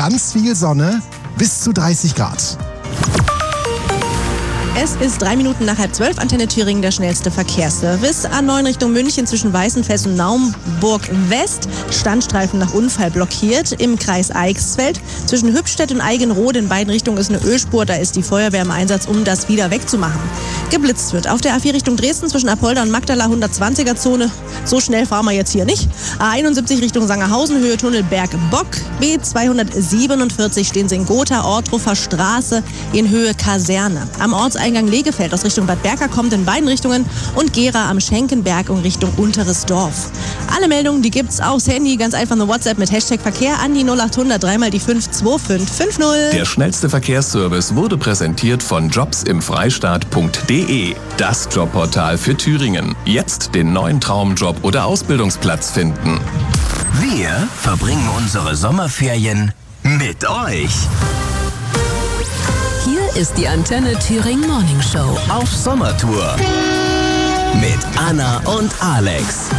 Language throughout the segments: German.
ganz viel Sonne, bis zu 30 Grad. Es ist 3 Minuten nach 11:30, Antenne Thüringen, der schnellste Verkehrsservice. A9 Richtung München zwischen Weißenfels und Naumburg West. Standstreifen nach Unfall blockiert. Im Kreis Eichsfeld zwischen Hübstedt und Eigenrode in beiden Richtungen ist eine Ölspur. Da ist die Feuerwehr im Einsatz, um das wieder wegzumachen. Geblitzt wird auf der A4 Richtung Dresden zwischen Apolda und Magdala 120er-Zone. So schnell fahren wir jetzt hier nicht. A71 Richtung Sangerhausen, Höhe Tunnel Bergbock. B247 stehen sie in Gotha, Ortruffer Straße in Höhe Kaserne. Am Ortseingang Legefeld aus Richtung Bad Berka kommt in beiden Richtungen und Gera am Schenkenberg in Richtung Unteres Dorf. Alle Meldungen, die gibt's aufs Handy, ganz einfach eine WhatsApp mit Hashtag Verkehr an die 0800 3 die 52550. Der schnellste Verkehrsservice wurde präsentiert von jobsimfreistaat.de. Das Jobportal für Thüringen. Jetzt den neuen Traumjob oder Ausbildungsplatz finden. Wir verbringen unsere Sommerferien mit euch. Hier ist die Antenne Thüringen Morning Show. Auf Sommertour mit Anna und Alex.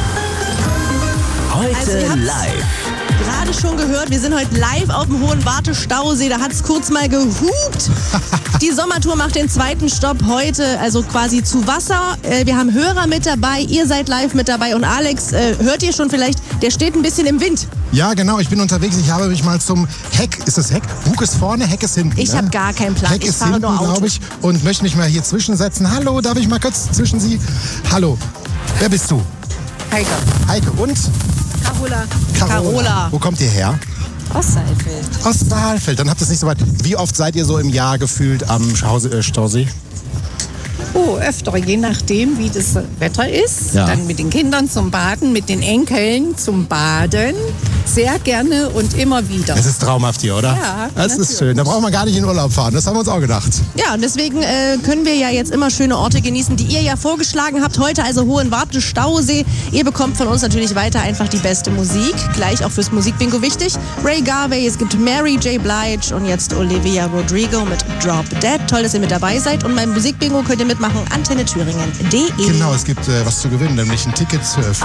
Heute Also ihr habt's live. Gerade schon gehört, wir sind heute live auf dem Hohen Wartestausee. Da hat es kurz mal gehupt. Die Sommertour macht den zweiten Stopp heute, also quasi zu Wasser. Wir haben Hörer mit dabei, ihr seid live mit dabei. Und Alex, hört ihr schon vielleicht, der steht ein bisschen im Wind. Ja, genau, ich bin unterwegs. Ich habe mich mal zum Heck. Ist das Heck? Bug ist vorne, Heck ist hinten. Ich habe gar keinen Plan. Heck Ich ist fahre hinten, nur Auto. glaube ich. Und möchte mich mal hier zwischensetzen. Hallo, darf ich mal kurz zwischen Sie? Hallo, wer bist du? Heike. Heike und? Carola. Wo kommt ihr her? Aus Saalfeld. Aus Saalfeld. Dann habt ihr es nicht so weit. Wie oft seid ihr so im Jahr gefühlt am Stausee? Oh, öfter, je nachdem, wie das Wetter ist. Ja. Dann mit den Kindern zum Baden, mit den Enkeln zum Baden. Sehr gerne und immer wieder. Es ist traumhaft hier, oder? Ja, das ist natürlich. schön. Da braucht man gar nicht in Urlaub fahren. Das haben wir uns auch gedacht. Ja, und deswegen können wir ja jetzt immer schöne Orte genießen, die ihr ja vorgeschlagen habt. Heute also Hohen Wartestausee. Ihr bekommt von uns natürlich weiter einfach die beste Musik. Gleich auch fürs Musikbingo wichtig. Ray Garvey, es gibt Mary J. Blige und jetzt Olivia Rodrigo mit Drop Dead. Toll, dass ihr mit dabei seid. Und beim Musikbingo könnt ihr mitmachen. AntenneThüringen.de. Genau, es gibt was zu gewinnen, nämlich ein Ticket für